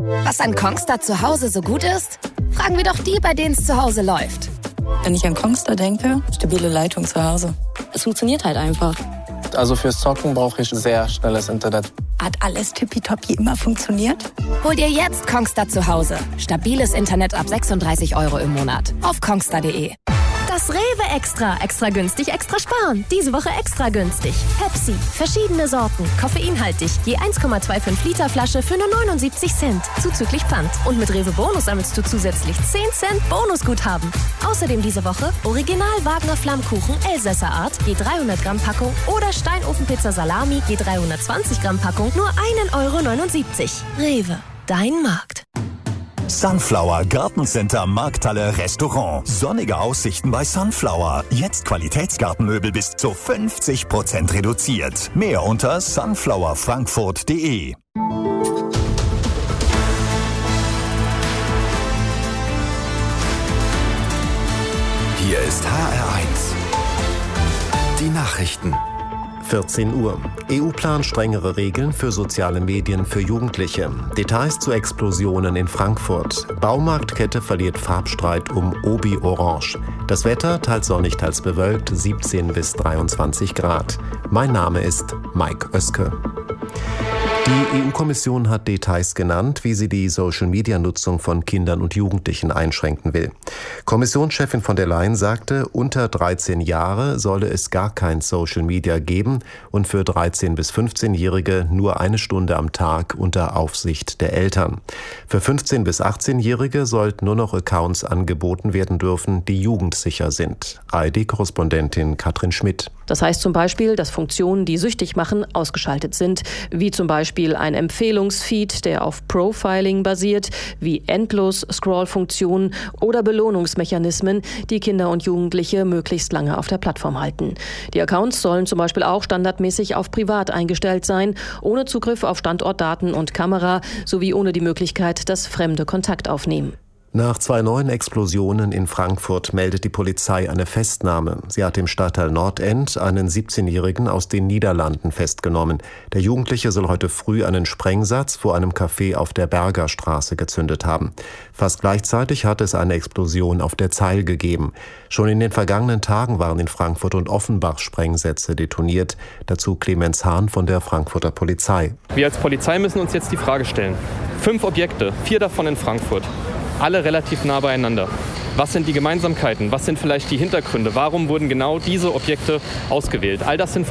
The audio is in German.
Was an Kongstar zu Hause so gut ist? Fragen wir doch die, bei denen es zu Hause läuft. Wenn ich an Kongstar denke, stabile Leitung zu Hause. Es funktioniert halt einfach. Also fürs Zocken brauche ich sehr schnelles Internet. Hat alles tippitoppi immer funktioniert? Hol dir jetzt Kongstar zu Hause. Stabiles Internet ab 36 € im Monat. Auf kongstar.de. Das Rewe Extra. Extra günstig, extra sparen. Diese Woche extra günstig. Pepsi. Verschiedene Sorten. Koffeinhaltig. Je 1,25 Liter Flasche für nur 79 Cent. Zuzüglich Pfand. Und mit Rewe Bonus sammelst du zusätzlich 10 Cent Bonusguthaben. Außerdem diese Woche Original Wagner Flammkuchen Elsässer Art. Je 300 Gramm Packung. Oder Steinofenpizza Salami. Je 320 Gramm Packung. Nur 1,79 €. Rewe. Dein Markt. Sunflower Gartencenter Markthalle Restaurant. Sonnige Aussichten bei Sunflower. Jetzt Qualitätsgartenmöbel bis zu 50% reduziert. Mehr unter sunflowerfrankfurt.de. Hier ist HR1. Die Nachrichten. 14 Uhr. EU plant strengere Regeln für soziale Medien für Jugendliche. Details zu Explosionen in Frankfurt. Baumarktkette verliert Farbstreit um Obi Orange. Das Wetter teils sonnig, teils bewölkt, 17 bis 23 Grad. Mein Name ist Mike Oeske. Die EU-Kommission hat Details genannt, wie sie die Social-Media-Nutzung von Kindern und Jugendlichen einschränken will. Kommissionschefin von der Leyen sagte, unter 13 Jahre solle es gar kein Social-Media geben und für 13- bis 15-Jährige nur 1 Stunde am Tag unter Aufsicht der Eltern. Für 15- bis 18-Jährige sollten nur noch Accounts angeboten werden dürfen, die jugendsicher sind. ARD-Korrespondentin Katrin Schmidt. Das heißt zum Beispiel, dass Funktionen, die süchtig machen, ausgeschaltet sind, wie zum Beispiel ein Empfehlungsfeed, der auf Profiling basiert, wie Endlos-Scroll-Funktionen oder Belohnungsmechanismen, die Kinder und Jugendliche möglichst lange auf der Plattform halten. Die Accounts sollen zum Beispiel auch standardmäßig auf privat eingestellt sein, ohne Zugriff auf Standortdaten und Kamera, sowie ohne die Möglichkeit, dass Fremde Kontakt aufnehmen. Nach 2 neuen Explosionen in Frankfurt meldet die Polizei eine Festnahme. Sie hat im Stadtteil Nordend einen 17-Jährigen aus den Niederlanden festgenommen. Der Jugendliche soll heute früh einen Sprengsatz vor einem Café auf der Bergerstraße gezündet haben. Fast gleichzeitig hat es eine Explosion auf der Zeil gegeben. Schon in den vergangenen Tagen waren in Frankfurt und Offenbach Sprengsätze detoniert. Dazu Clemens Hahn von der Frankfurter Polizei. Wir als Polizei müssen uns jetzt die Frage stellen. 5 Objekte, 4 davon in Frankfurt. Alle relativ nah beieinander. Was sind die Gemeinsamkeiten? Was sind vielleicht die Hintergründe? Warum wurden genau diese Objekte ausgewählt? All das sind